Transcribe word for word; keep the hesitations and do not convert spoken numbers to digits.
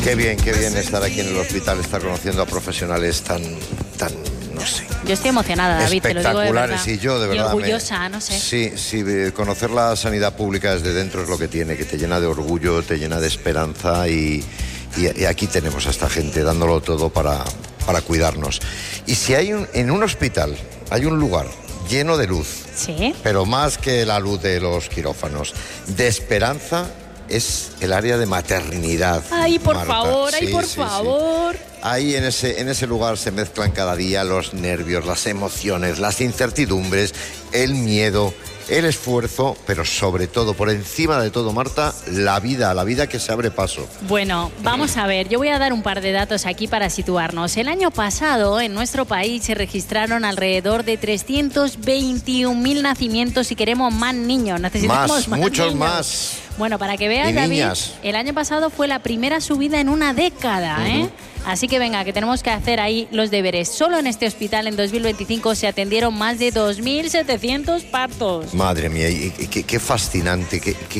Qué bien, qué bien estar aquí en el hospital, estar conociendo a profesionales tan, tan, no sé. Yo estoy emocionada, David, te lo digo de verdad. Espectaculares, y yo de verdad. Y orgullosa, me, no sé. Sí, sí, conocer la sanidad pública desde dentro es lo que tiene, que te llena de orgullo, te llena de esperanza y, y, y aquí tenemos a esta gente dándolo todo para, para cuidarnos. Y si hay un, en un hospital, hay un lugar lleno de luz, ¿sí? Pero más que la luz de los quirófanos, de esperanza, es el área de maternidad. Ay, por Marta. favor, ay, Sí, por sí, favor. Sí. Ahí en ese, en ese lugar se mezclan cada día los nervios, las emociones, las incertidumbres, el miedo, el esfuerzo, pero sobre todo, por encima de todo, Marta, la vida, la vida que se abre paso. Bueno, vamos a ver, yo voy a dar un par de datos aquí para situarnos. El año pasado en nuestro país se registraron alrededor de trescientos veintiún mil nacimientos y queremos más niños, necesitamos más, más muchos niños. más. Bueno, para que veas, Y David, niñas. el año pasado fue la primera subida en una década, Uh-huh. ¿eh? Así que venga, que tenemos que hacer ahí los deberes. Solo en este hospital en dos mil veinticinco se atendieron más de dos mil setecientos partos. Madre mía, y, y, qué, qué fascinante, qué, qué,